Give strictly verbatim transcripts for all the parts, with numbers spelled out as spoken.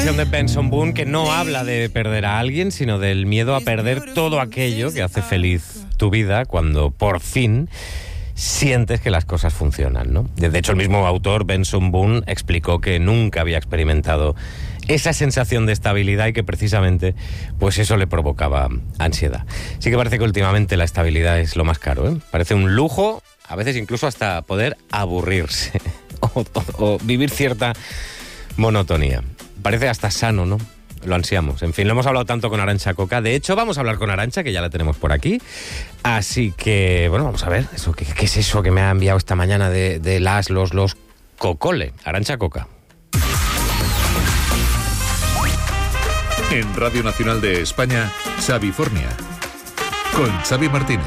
canción de Benson Boone que no habla de perder a alguien, sino del miedo a perder todo aquello que hace feliz tu vida cuando por fin sientes que las cosas funcionan, ¿no? De hecho, el mismo autor, Benson Boone, explicó que nunca había experimentado esa sensación de estabilidad y que precisamente pues eso le provocaba ansiedad. Sí que parece que últimamente la estabilidad es lo más caro, ¿eh? Parece un lujo, a veces incluso hasta poder aburrirse o, o, o vivir cierta monotonía. Parece hasta sano, ¿no? Lo ansiamos. En fin, lo hemos hablado tanto con Arantxa Coca. De hecho, vamos a hablar con Arantxa, que ya la tenemos por aquí. Así que, bueno, vamos a ver. Eso, ¿qué, qué es eso que me ha enviado esta mañana de, de las, los, los cocole? Arantxa Coca. En Radio Nacional de España, Xavifornia, con Xavi Martínez.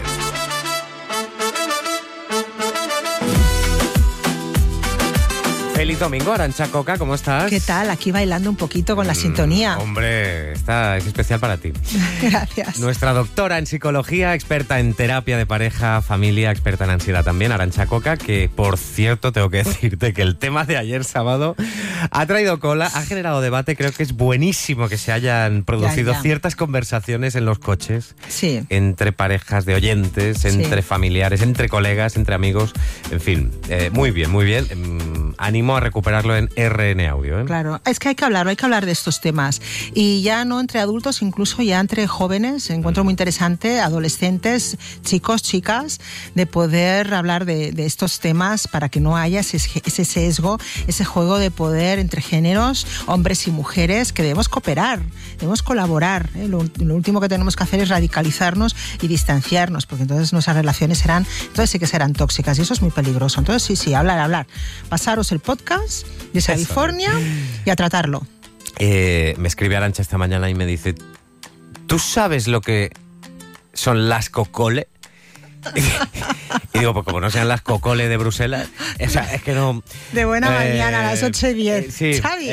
Feliz domingo, Arantxa Coca, ¿cómo estás? ¿Qué tal? Aquí bailando un poquito con la mm, sintonía. Hombre, esta es especial para ti. Gracias. Nuestra doctora en psicología, experta en terapia de pareja, familia, experta en ansiedad también, Arantxa Coca, que por cierto tengo que decirte que el tema de ayer sábado ha traído cola, ha generado debate. Creo que es buenísimo que se hayan producido ya, ya. ciertas conversaciones en los coches, sí. entre parejas de oyentes, entre sí. familiares, entre colegas, entre amigos, en fin, eh, muy bien, muy bien. Eh, ánimo a recuperarlo en R N Audio, ¿eh? Claro, es que hay que hablar, hay que hablar de estos temas. Y ya no entre adultos, incluso ya entre jóvenes. Encuentro muy interesante, adolescentes, chicos, chicas, de poder hablar de, de estos temas para que no haya ese, ese sesgo, ese juego de poder entre géneros, hombres y mujeres, que debemos cooperar, debemos colaborar, ¿eh? Lo, lo último que tenemos que hacer es radicalizarnos y distanciarnos, porque entonces nuestras relaciones serán, entonces sí que serán tóxicas y eso es muy peligroso. Entonces sí, sí, hablar, hablar. Pasaros el podcast de Xavifornia y a tratarlo. Eh, me escribe Arantxa esta mañana y me dice: ¿tú sabes lo que son las cocole? Y digo, pues como no sean las cocole de Bruselas, o sea, es que no... De buena eh, mañana a las ocho y diez. Eh, sí, Xavi.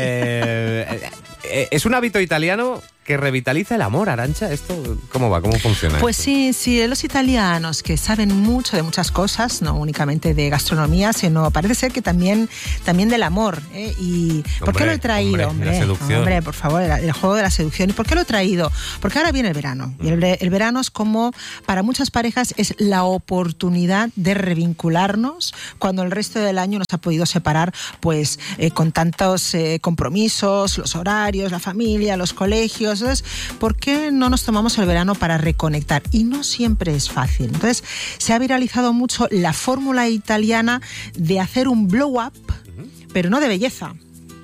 Eh, eh, es un hábito italiano que revitaliza el amor, Arantxa. ¿Esto cómo va? ¿Cómo funciona? Pues esto? sí, sí, los italianos que saben mucho de muchas cosas, no únicamente de gastronomía, sino parece ser que también, también del amor. ¿eh? Y hombre, ¿por qué lo he traído? Hombre, la seducción. Hombre, por favor, el, el juego de la seducción. ¿Y por qué lo he traído? Porque ahora viene el verano. Y el, el verano es como, para muchas parejas, es la oportunidad de revincularnos cuando el resto del año nos ha podido separar, pues, eh, con tantos eh, compromisos, los horarios, la familia, los colegios. Entonces, ¿por qué no nos tomamos el verano para reconectar? Y no siempre es fácil. Entonces, se ha viralizado mucho la fórmula italiana de hacer un blow up, pero no de belleza.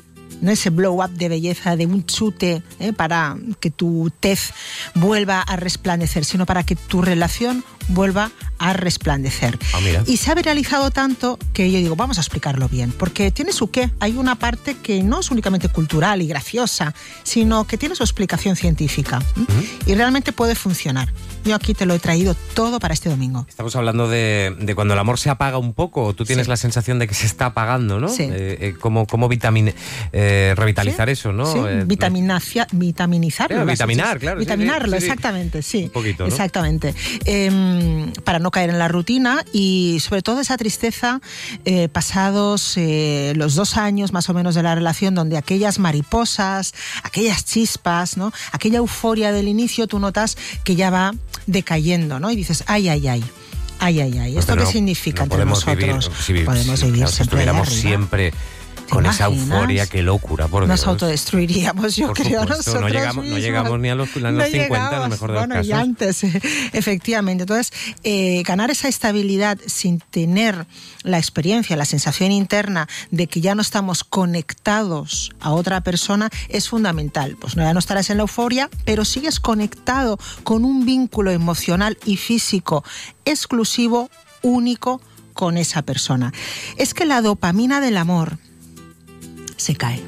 No ese blow up de belleza, de un chute ¿eh? para que tu tez vuelva a resplandecer, sino para que tu relación vuelva a resplandecer. Ah, mira. Y se ha viralizado tanto que yo digo, vamos a explicarlo bien, porque tiene su qué. Hay una parte que no es únicamente cultural y graciosa, sino que tiene su explicación científica. ¿eh? Uh-huh. Y realmente puede funcionar. Yo aquí te lo he traído todo para este domingo. Estamos hablando de, de cuando el amor se apaga un poco, tú tienes sí. la sensación de que se está apagando, ¿no? Sí. Eh, eh, ¿Cómo, cómo vitamin, eh, revitalizar ¿Sí? eso, no? Sí. Eh, Vitaminacia, vitaminizarlo. Eh, vitaminar, claro. Vitaminarlo, sí, sí, sí. exactamente, sí. Un poquito, ¿no? Exactamente. Eh, para no caer en la rutina y sobre todo esa tristeza eh, pasados eh, los dos años más o menos de la relación, donde aquellas mariposas, aquellas chispas, ¿no? Aquella euforia del inicio, tú notas que ya va decayendo, ¿no? Y dices, ay, ay, ay. Ay, ay, ay. ¿Esto no, qué significa no entre nosotros? Vivir, si vi, podemos si, vivir claro, si siempre estuviéramos siempre con esa euforia, qué locura, por Dios. Nos autodestruiríamos, yo por creo, supuesto, nosotros no llegamos, mismos. No llegamos ni a los, a los no cincuenta, a lo mejor de bueno, los casos. Y antes, efectivamente. Entonces, eh, ganar esa estabilidad sin tener la experiencia, la sensación interna de que ya no estamos conectados a otra persona es fundamental. Pues no, ya no estarás en la euforia, pero sigues conectado con un vínculo emocional y físico exclusivo, único, con esa persona. Es que la dopamina del amor se cae.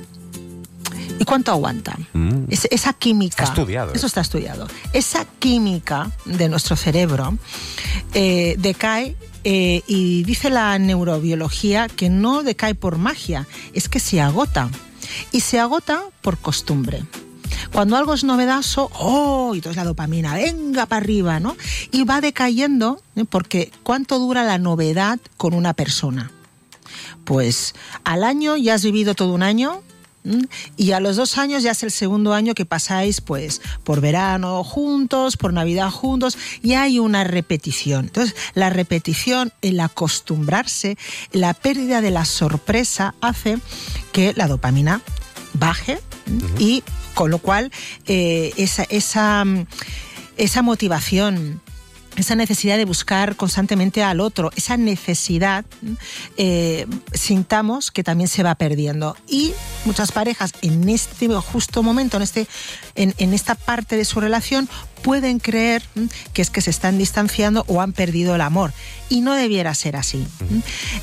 ¿Y cuánto aguanta? Mm. Es, esa química... Está estudiado. Eso está estudiado. Esa química de nuestro cerebro eh, decae eh, y dice la neurobiología que no decae por magia, es que se agota. Y se agota por costumbre. Cuando algo es novedoso, ¡oh! Y entonces la dopamina, venga para arriba, ¿no? Y va decayendo, ¿eh? Porque ¿cuánto dura la novedad con una persona? Pues al año ya has vivido todo un año y a los dos años ya es el segundo año que pasáis pues por verano juntos, por Navidad juntos, y hay una repetición. Entonces, la repetición, el acostumbrarse, la pérdida de la sorpresa hace que la dopamina baje, uh-huh. y con lo cual eh, esa, esa, esa motivación, esa necesidad de buscar constantemente al otro, esa necesidad, eh, sintamos que también se va perdiendo. Y muchas parejas en este justo momento, en, este, en, en esta parte de su relación, pueden creer que es que se están distanciando o han perdido el amor. Y no debiera ser así. Uh-huh.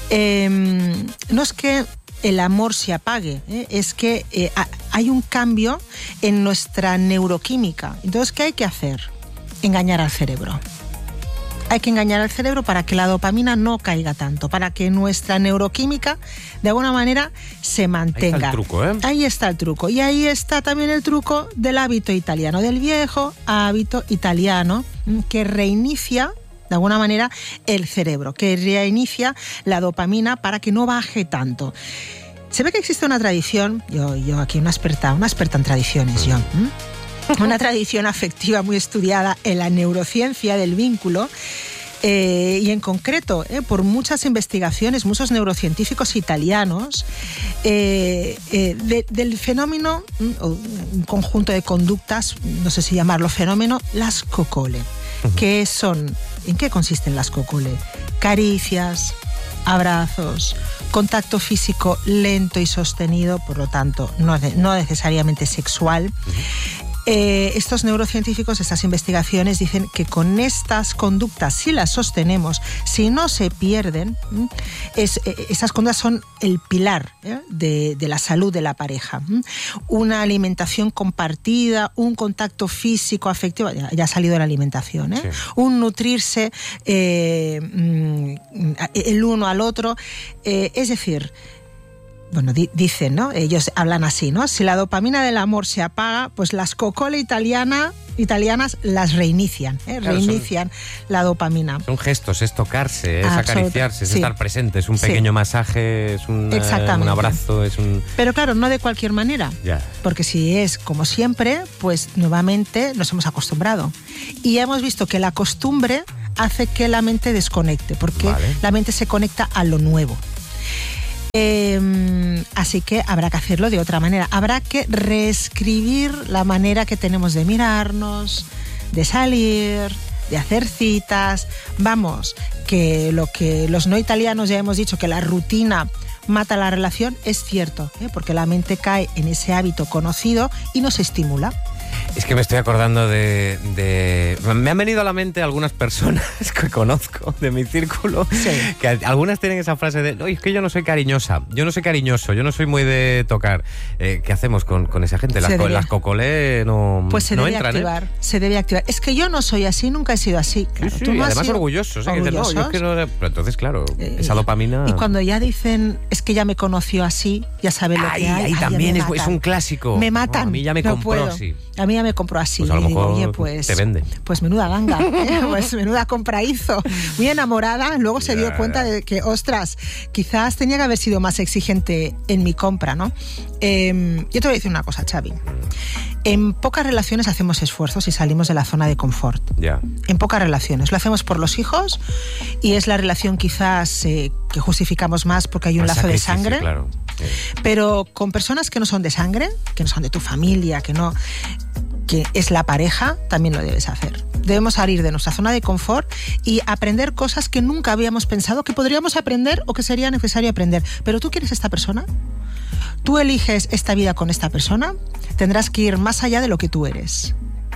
Eh, no es que el amor se apague, ¿eh? es que eh, hay un cambio en nuestra neuroquímica. Entonces, ¿qué hay que hacer? Engañar al cerebro. Hay que engañar al cerebro para que la dopamina no caiga tanto, para que nuestra neuroquímica de alguna manera se mantenga. Ahí está el truco, ¿eh? Ahí está el truco. Y ahí está también el truco del hábito italiano, del viejo hábito italiano que reinicia de alguna manera el cerebro, que reinicia la dopamina para que no baje tanto. Se ve que existe una tradición, yo, yo aquí una experta, una experta en tradiciones, yo. ¿Mm? Una tradición afectiva muy estudiada en la neurociencia del vínculo, eh, y en concreto eh, por muchas investigaciones, muchos neurocientíficos italianos, eh, eh, de, del fenómeno, un conjunto de conductas, no sé si llamarlo fenómeno, las cocole. Uh-huh. ¿Qué son? ¿En qué consisten las cocole? Caricias, abrazos, contacto físico lento y sostenido, por lo tanto no, no necesariamente sexual. Uh-huh. Eh, estos neurocientíficos, estas investigaciones dicen que con estas conductas, si las sostenemos, si no se pierden, es, esas conductas son el pilar ¿eh? de, de la salud de la pareja. Una alimentación compartida, un contacto físico, afectivo, ya, ya ha salido la alimentación, ¿eh? Sí. Un nutrirse eh, el uno al otro, eh, es decir, bueno, di- dicen, ¿no? Ellos hablan así, ¿no? Si la dopamina del amor se apaga, pues las cocole italiana, italianas las reinician, ¿eh? Claro, reinician son, la dopamina. Son gestos, es tocarse, es Absolut- acariciarse, es sí. estar presente, es un pequeño sí. masaje, es un, eh, un abrazo, es un... Pero claro, no de cualquier manera, yeah. porque si es como siempre, pues nuevamente nos hemos acostumbrado. Y hemos visto que la costumbre hace que la mente desconecte, porque vale. la mente se conecta a lo nuevo. Eh, así que habrá que hacerlo de otra manera. Habrá que reescribir la manera que tenemos de mirarnos, de salir, de hacer citas. Vamos, que lo que los no italianos ya hemos dicho, que la rutina mata la relación, es cierto, ¿eh? Porque la mente cae en ese hábito conocido y no se estimula. Es que me estoy acordando de, de... Me han venido a la mente algunas personas que conozco de mi círculo, sí. que algunas tienen esa frase de oye, es que yo no soy cariñosa, yo no soy cariñoso, yo no soy muy de tocar. Eh, ¿Qué hacemos con, con esa gente? Las, co- las cocolé no Pues se no debe entran, activar, ¿eh? se debe activar. Es que yo no soy así, nunca he sido así. Claro, sí, sí, tú no además has sido orgullosos, ¿eh? orgullosos. Que dicen, no, yo es que no... Pero entonces, claro, eh, esa dopamina... Y cuando ya dicen, es que ya me conoció así, ya sabe lo ay, que hay. Ahí ay, también es, es un clásico. Me matan. No, a mí ya me no compró puedo. así. A mí ya me compró así. Pues a lo y digo, mejor oye, pues, te vende. Pues menuda ganga, ¿eh? Pues menuda compra hizo. Muy enamorada, luego se dio cuenta de que, ostras, quizás tenía que haber sido más exigente en mi compra, ¿no? Eh, yo te voy a decir una cosa, Xavi. En pocas relaciones hacemos esfuerzos y salimos de la zona de confort. Ya. En pocas relaciones. Lo hacemos por los hijos y es la relación quizás eh, que justificamos más porque hay un más lazo de sangre. Claro. Sí. Pero con personas que no son de sangre, que no son de tu familia, que no... que es la pareja, también lo debes hacer. Debemos salir de nuestra zona de confort y aprender cosas que nunca habíamos pensado que podríamos aprender o que sería necesario aprender. ¿Pero tú quieres esta persona? ¿Tú eliges esta vida con esta persona? Tendrás que ir más allá de lo que tú eres.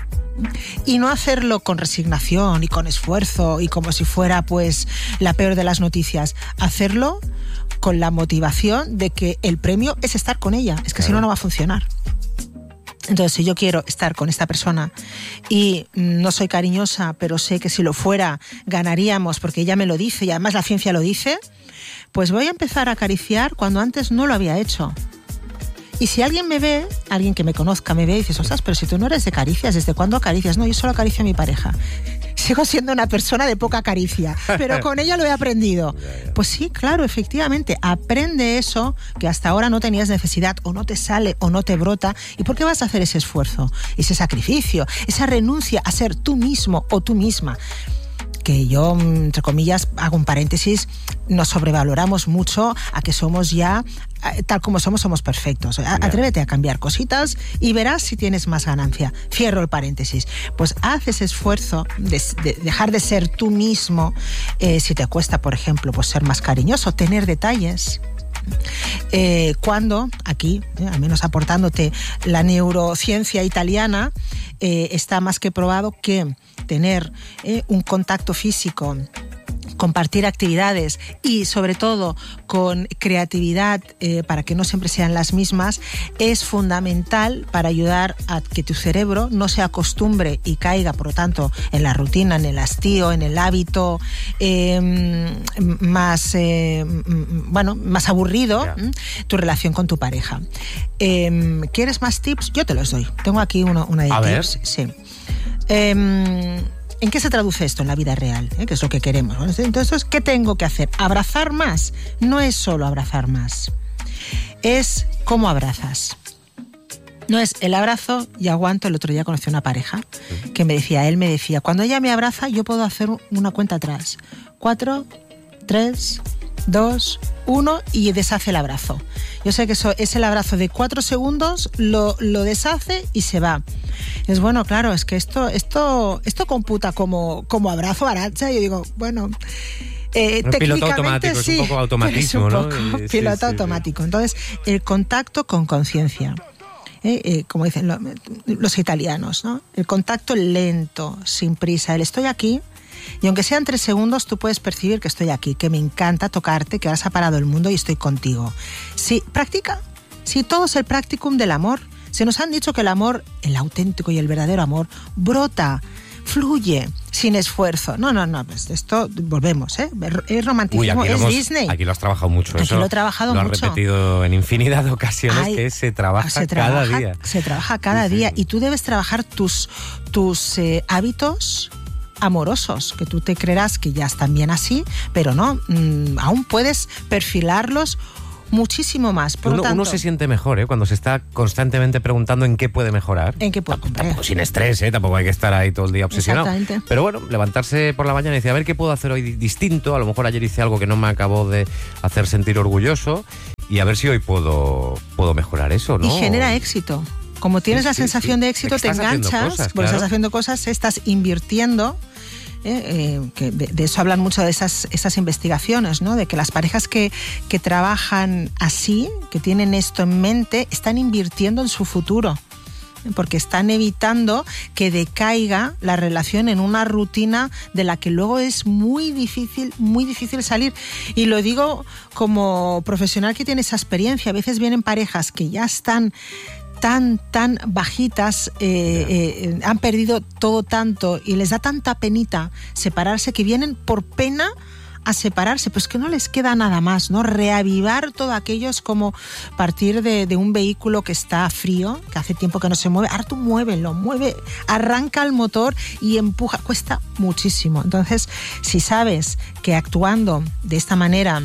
Y no hacerlo con resignación y con esfuerzo y como si fuera pues la peor de las noticias. Hacerlo con la motivación de que el premio es estar con ella. Es que claro. Si no, no va a funcionar. Entonces, si yo quiero estar con esta persona y no soy cariñosa, pero sé que si lo fuera ganaríamos porque ella me lo dice y además la ciencia lo dice, pues voy a empezar a acariciar cuando antes no lo había hecho. Y si alguien me ve, alguien que me conozca me ve y dices, ostras, pero si tú no eres de caricias, ¿desde cuándo acaricias? No, yo solo acaricio a mi pareja. sigo siendo una persona de poca caricia, pero con ella lo he aprendido. Pues sí, claro, efectivamente, aprende eso que hasta ahora no tenías necesidad, o no te sale, o no te brota. ¿Y por qué vas a hacer ese esfuerzo, ese sacrificio, esa renuncia a ser tú mismo o tú misma? Que yo, entre comillas, hago un paréntesis, nos sobrevaloramos mucho a que somos ya, tal como somos, somos perfectos. Atrévete a cambiar cositas y verás si tienes más ganancia. Cierro el paréntesis. Pues haz ese esfuerzo de, de dejar de ser tú mismo. Eh, si te cuesta, por ejemplo, pues ser más cariñoso, tener detalles. Eh, cuando aquí, eh, al menos aportándote la neurociencia italiana, eh, está más que probado que tener eh, un contacto físico, compartir actividades y sobre todo con creatividad eh, para que no siempre sean las mismas, es fundamental para ayudar a que tu cerebro no se acostumbre y caiga, por lo tanto, en la rutina, en el hastío, en el hábito eh, más, eh, bueno, más aburrido, yeah. tu relación con tu pareja. Eh, ¿Quieres más tips? Yo te los doy. Tengo aquí uno, una de a tips. Ver. Sí. Eh, ¿En qué se traduce esto en la vida real? ¿Eh? Que es lo que queremos. Entonces, ¿qué tengo que hacer? ¿Abrazar más? No es solo abrazar más. Es cómo abrazas. No es el abrazo y aguanto. El otro día conocí una pareja que me decía, él me decía, cuando ella me abraza, yo puedo hacer una cuenta atrás. Cuatro, tres, dos, uno y deshace el abrazo. Yo sé que eso es el abrazo de cuatro segundos, lo, lo deshace y se va. Es bueno, claro, es que esto, esto, esto computa como, como abrazo, Arantxa. Yo digo, bueno, eh, un piloto automático, sí, es un poco automatismo, es un ¿no? poco Sí, piloto sí, automático. Sí. Entonces, el contacto con conciencia. Eh, eh, como dicen lo, los italianos, ¿no? El contacto lento, sin prisa. El estoy aquí. Y aunque sean tres segundos, tú puedes percibir que estoy aquí, que me encanta tocarte, que ahora se ha parado el mundo y estoy contigo. Sí, practica. Sí, todo es el practicum del amor. Se nos han dicho que el amor, el auténtico y el verdadero amor, brota, fluye, sin esfuerzo. No, no, no, pues esto, volvemos, ¿eh? Es romanticismo, Uy, es hemos, Disney. Aquí lo has trabajado mucho. Aquí eso lo he trabajado lo mucho. Lo has repetido en infinidad de ocasiones. Ay, que se trabaja, se trabaja cada día. Se trabaja cada sí, día. Sí. Y tú debes trabajar tus, tus eh, hábitos amorosos, que tú te creerás que ya están bien así, pero no, mmm, aún puedes perfilarlos muchísimo más. Por uno, lo tanto, uno se siente mejor, ¿eh? Cuando se está constantemente preguntando en qué puede mejorar. En qué puede mejorar. Tampoco sin estrés, ¿eh? Tampoco hay que estar ahí todo el día obsesionado. Exactamente. Pero bueno, levantarse por la mañana y decir, a ver qué puedo hacer hoy distinto. A lo mejor ayer hice algo que no me acabó de hacer sentir orgulloso y a ver si hoy puedo, puedo mejorar eso, ¿no? Y genera éxito. Como tienes sí, la sensación sí, sí. de éxito, te enganchas, cosas, porque claro. estás haciendo cosas, estás invirtiendo. Eh, eh, que de, de eso hablan mucho de esas, esas investigaciones, ¿no? De que las parejas que, que trabajan así, que tienen esto en mente, están invirtiendo en su futuro, porque están evitando que decaiga la relación en una rutina de la que luego es muy difícil, muy difícil salir. Y lo digo como profesional que tiene esa experiencia. A veces vienen parejas que ya están tan, tan bajitas, eh, eh, han perdido todo tanto y les da tanta penita separarse que vienen por pena a separarse, pues que no les queda nada más, ¿no? Reavivar todo aquello es como partir de, de un vehículo que está frío, que hace tiempo que no se mueve. Ahora tú muévelo, mueve, arranca el motor y empuja, cuesta muchísimo. Entonces, si sabes que actuando de esta manera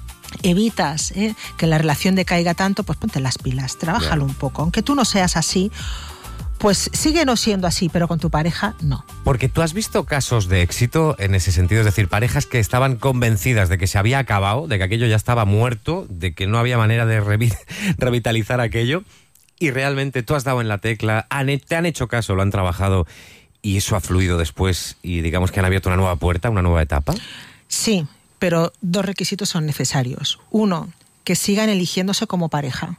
evitas ¿eh? que la relación decaiga tanto, pues ponte las pilas, trabájalo yeah. un poco. Aunque tú no seas así, pues sigue no siendo así, pero con tu pareja no. Porque tú has visto casos de éxito en ese sentido, es decir, parejas que estaban convencidas de que se había acabado, de que aquello ya estaba muerto, de que no había manera de revi- revitalizar aquello, y realmente tú has dado en la tecla, han, te han hecho caso, lo han trabajado, y eso ha fluido después, y digamos que han abierto una nueva puerta, una nueva etapa. Sí, pero dos requisitos son necesarios. Uno, que sigan eligiéndose como pareja.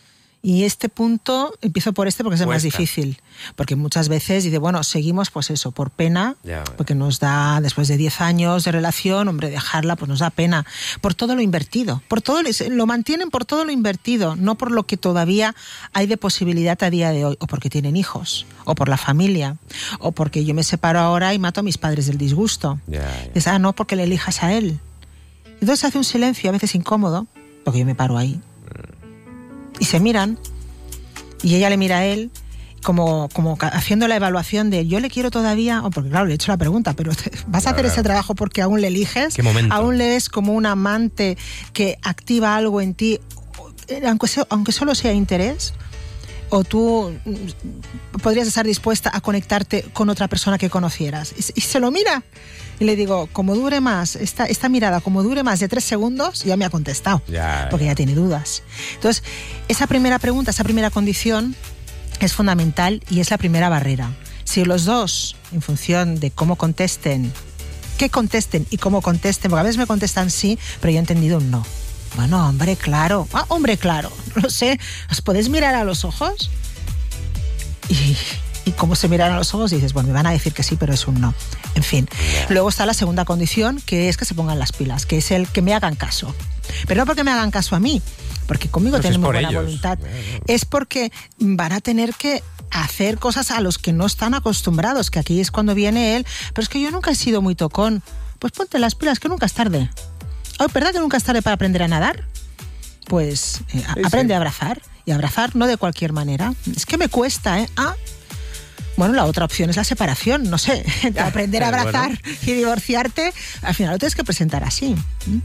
Y este punto, empiezo por este porque es el más difícil. Porque muchas veces dice, bueno, seguimos pues eso, por pena, yeah. porque nos da, después de diez años de relación, hombre, dejarla, pues nos da pena. Por todo lo invertido. Por todo, lo mantienen por todo lo invertido, no por lo que todavía hay de posibilidad a día de hoy. O porque tienen hijos, o por la familia, o porque yo me separo ahora y mato a mis padres del disgusto. Yeah, yeah. Dices, ah, no, porque le elijas a él. Entonces hace un silencio a veces incómodo, porque yo me paro ahí. Y se miran, y ella le mira a él, como, como haciendo la evaluación de yo le quiero todavía, o porque claro, le he hecho la pregunta, pero ¿vas a hacer ese trabajo porque aún le eliges? ¿Qué momento? ¿Aún le ves como un amante que activa algo en ti, aunque, sea, aunque solo sea interés? ¿O tú podrías estar dispuesta a conectarte con otra persona que conocieras? Y, y se lo mira. Y le digo, como dure más, esta, esta mirada, como dure más de tres segundos, ya me ha contestado, ya, porque ya tiene dudas. Entonces, esa primera pregunta, esa primera condición es fundamental y es la primera barrera. Si los dos, en función de cómo contesten, qué contesten y cómo contesten, porque a veces me contestan sí, pero yo he entendido un no. Bueno, hombre, claro. Ah, hombre, claro. No lo sé. ¿Os podéis mirar a los ojos? Y, y cómo se miran a los ojos y dices, bueno, me van a decir que sí, pero es un no. En fin. Yeah. Luego está la segunda condición, que es que se pongan las pilas, que es el que me hagan caso. Pero no porque me hagan caso a mí, porque conmigo tienen muy buena ellos. voluntad. Yeah. Es porque van a tener que hacer cosas a los que no están acostumbrados, que aquí es cuando viene él. Pero es que yo nunca he sido muy tocón. Pues ponte las pilas, que nunca es tarde. Oh, ¿verdad que nunca es tarde para aprender a nadar? Pues eh, sí, aprende sí. a abrazar. Y abrazar no de cualquier manera. Es que me cuesta, ¿eh? Ah, bueno, la otra opción es la separación, no sé. Aprender a abrazar bueno. y divorciarte, al final lo tienes que presentar así.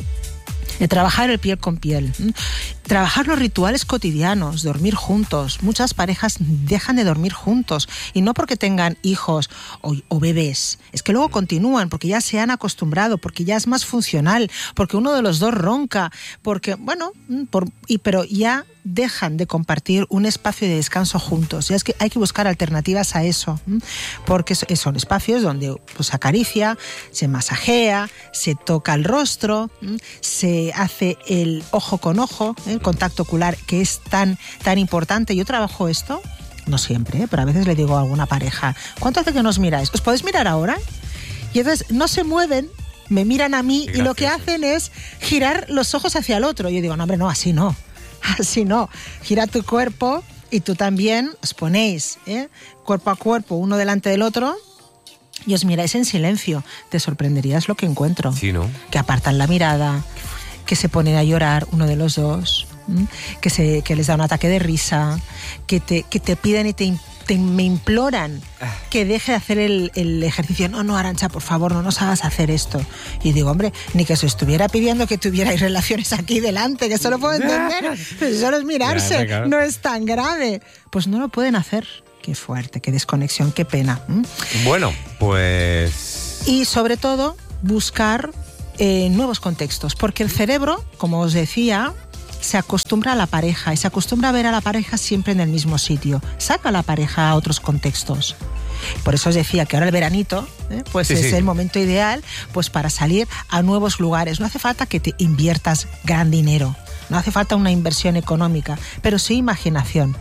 De trabajar el piel con piel. Trabajar los rituales cotidianos, dormir juntos. Muchas parejas dejan de dormir juntos. Y no porque tengan hijos o, o bebés. Es que luego continúan porque ya se han acostumbrado, porque ya es más funcional, porque uno de los dos ronca, porque, bueno, por, y, pero ya dejan de compartir un espacio de descanso juntos. Y es que hay que buscar alternativas a eso, porque son espacios donde pues, se acaricia, se masajea, se toca el rostro, se hace el ojo con ojo, el contacto ocular, que es tan, tan importante. Yo trabajo esto, no siempre, ¿eh? Pero a veces le digo a alguna pareja, ¿cuánto hace que nos miráis? ¿Os podéis mirar ahora? Y entonces no se mueven, me miran a mí y lo que hacen es girar los ojos hacia el otro. Y yo digo, no, hombre, no, así no. Así no, gira tu cuerpo y tú también os ponéis ¿eh? cuerpo a cuerpo, uno delante del otro, y os miráis en silencio. Te sorprenderías lo que encuentro. Sí, ¿no? Que apartan la mirada, que se ponen a llorar uno de los dos, que, se, que les da un ataque de risa, que te, que te piden y te, te me imploran que deje de hacer el, el ejercicio. No, no, Arantxa, por favor, no nos hagas hacer esto. Y digo, hombre, ni que se estuviera pidiendo que tuvierais relaciones aquí delante, que eso lo puedo entender, pero solo es mirarse, claro. No es tan grave. Pues no lo pueden hacer. Qué fuerte, qué desconexión, qué pena. ¿Mm? Bueno, pues... Y sobre todo, buscar eh, nuevos contextos, porque el cerebro, como os decía, se acostumbra a la pareja y se acostumbra a ver a la pareja siempre en el mismo sitio. Saca a la pareja a otros contextos. Por eso os decía que ahora el veranito ¿eh? pues sí, es sí. el momento ideal pues para salir a nuevos lugares. No hace falta que te inviertas gran dinero. No hace falta una inversión económica, pero sí imaginación.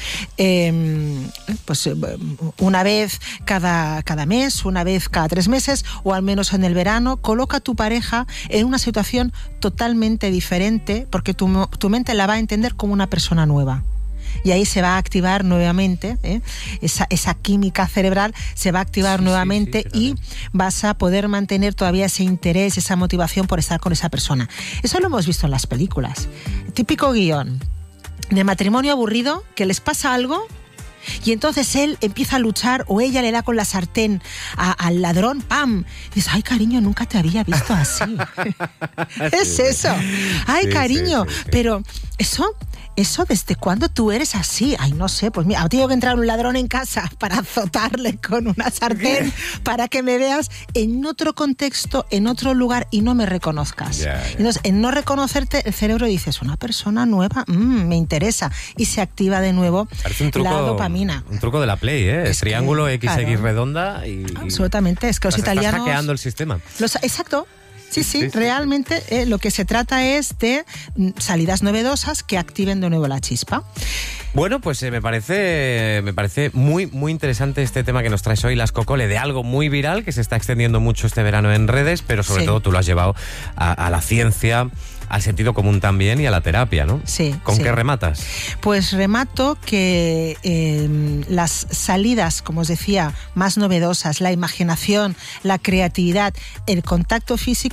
Eh, pues una vez cada, cada mes, una vez cada tres meses, o al menos en el verano, coloca a tu pareja en una situación totalmente diferente, porque tu, tu mente la va a entender como una persona nueva. Y ahí se va a activar nuevamente, ¿eh? esa, esa química cerebral se va a activar sí, nuevamente sí, sí, y vas a poder mantener todavía ese interés, esa motivación por estar con esa persona. Eso lo hemos visto en las películas. El típico guión de matrimonio aburrido, que les pasa algo y entonces él empieza a luchar o ella le da con la sartén a, al ladrón, ¡pam! Y dices, ay, cariño, nunca te había visto así. Es sí, eso. Ay, sí, cariño, sí, sí, sí. Pero eso... ¿Eso desde cuándo tú eres así? Ay, no sé, pues mira, tengo que entrar un ladrón en casa para azotarle con una sartén para que me veas en otro contexto, en otro lugar y no me reconozcas. Yeah, yeah. Entonces, en no reconocerte, el cerebro dice, es una persona nueva, mmm, me interesa, y se activa de nuevo un truco, la dopamina. Un truco de la Play, ¿eh? Es triángulo que, X X claro. redonda y... Absolutamente, es que los italianos... Estás hackeando el sistema. Los, exacto. Sí, sí, sí, sí, realmente eh, lo que se trata es de salidas novedosas que activen de nuevo la chispa. Bueno, pues eh, me parece me parece muy muy interesante este tema que nos traes hoy, Las Cocole, de algo muy viral que se está extendiendo mucho este verano en redes, pero sobre sí. todo tú lo has llevado a, a la ciencia, al sentido común también y a la terapia, ¿no? Sí. ¿Con sí. qué rematas? Pues remato que eh, las salidas, como os decía, más novedosas, la imaginación, la creatividad, el contacto físico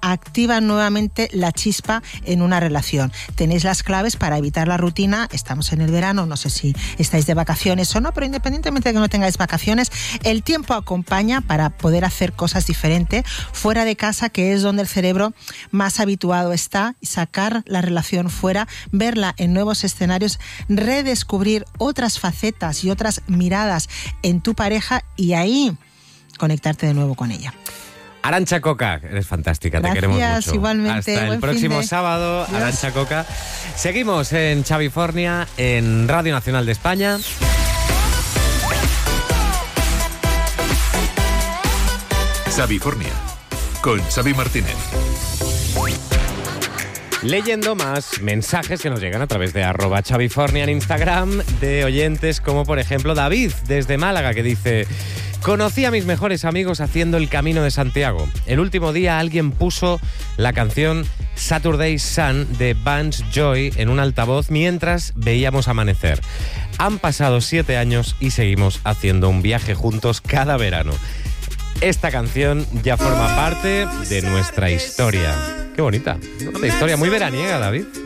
activan nuevamente la chispa en una relación. Tenéis las claves para evitar la rutina. Estamos en el verano, no sé si estáis de vacaciones o no, pero independientemente de que no tengáis vacaciones, el tiempo acompaña para poder hacer cosas diferentes fuera de casa, que es donde el cerebro más habituado está, y sacar la relación fuera, verla en nuevos escenarios, redescubrir otras facetas y otras miradas en tu pareja y ahí conectarte de nuevo con ella. Arantxa Coca, eres fantástica, Gracias, te queremos mucho. Igualmente. Hasta el Buen próximo fin de... sábado, Dios. Arantxa Coca. Seguimos en Xavifornia, en Radio Nacional de España. Xavifornia, con Xavi Martínez. Leyendo más mensajes que nos llegan a través de arroba Xavifornia en Instagram, de oyentes como por ejemplo David desde Málaga, que dice: conocí a mis mejores amigos haciendo el Camino de Santiago. El último día alguien puso la canción Saturday Sun de Vance Joy en un altavoz mientras veíamos amanecer. Han pasado siete años y seguimos haciendo un viaje juntos cada verano. Esta canción ya forma parte de nuestra historia. Qué bonita. Una historia muy veraniega, David.